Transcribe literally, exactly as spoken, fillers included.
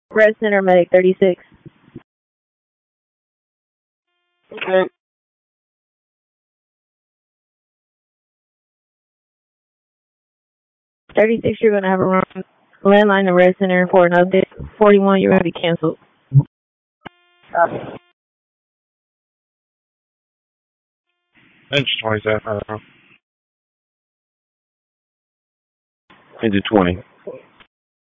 Red Center Medic thirty-six. Okay. thirty-six, you're going to have a wrong landline to Red Center for an update. forty-one, you're going to be canceled. Uh, Inch twenty-seven. Into twenty.